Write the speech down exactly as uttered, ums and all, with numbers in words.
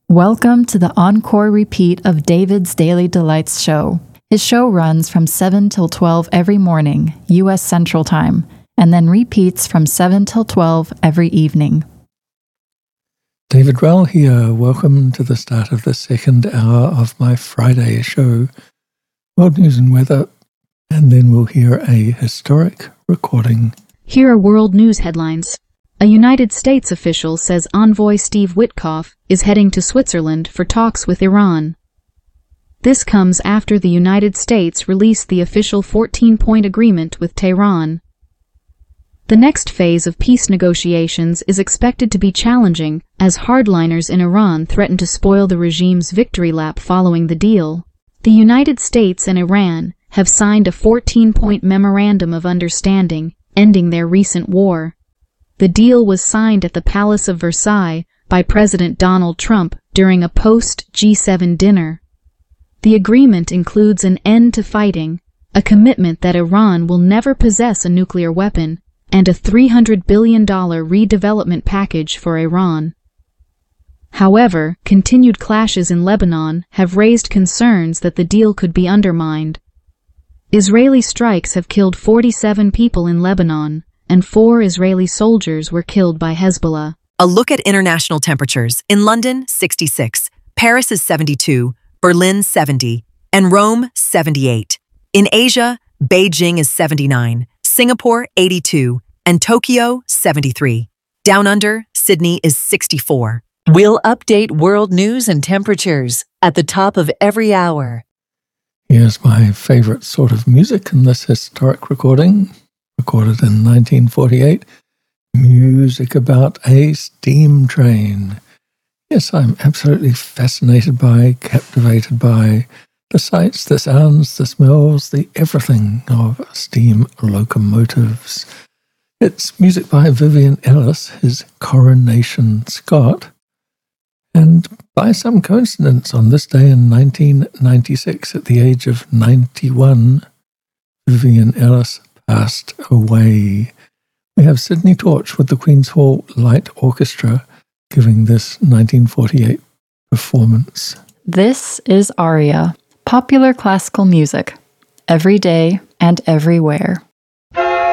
Welcome to the encore repeat of David's Daily Delights show. His show runs from seven till twelve every morning, U S Central Time, and then repeats from seven till twelve every evening. David Rell here. Welcome to the start of the second hour of my Friday show, World News and Weather, and then we'll hear a historic recording. Here are world news headlines. A United States official says envoy Steve Witkoff is heading to Switzerland for talks with Iran. This comes after the United States released the official fourteen-point agreement with Tehran. The next phase of peace negotiations is expected to be challenging, as hardliners in Iran threaten to spoil the regime's victory lap following the deal. The United States and Iran have signed a fourteen-point memorandum of understanding, ending their recent war. The deal was signed at the Palace of Versailles by President Donald Trump during a post G seven dinner. The agreement includes an end to fighting, a commitment that Iran will never possess a nuclear weapon, and a three hundred billion dollars redevelopment package for Iran. However, continued clashes in Lebanon have raised concerns that the deal could be undermined. Israeli strikes have killed forty-seven people in Lebanon, and four Israeli soldiers were killed by Hezbollah. A look at international temperatures. In London, sixty-six. Paris is seventy-two. Berlin, seventy. And Rome, seventy-eight. In Asia, Beijing is seventy-nine. Singapore, eighty-two. And Tokyo, seventy-three. Down under, Sydney is sixty-four. We'll update world news and temperatures at the top of every hour. Here's my favorite sort of music in this historic recording, recorded in nineteen forty-eight, music about a steam train. Yes, I'm absolutely fascinated by, captivated by the sights, the sounds, the smells, the everything of steam locomotives. It's music by Vivian Ellis, his Coronation Scott. And by some coincidence, on this day in nineteen ninety-six, at the age of ninety-one, Vivian Ellis passed away. We have Sydney Torch with the Queen's Hall Light Orchestra giving this nineteen forty-eight performance. This is Aria, popular classical music, every day and everywhere.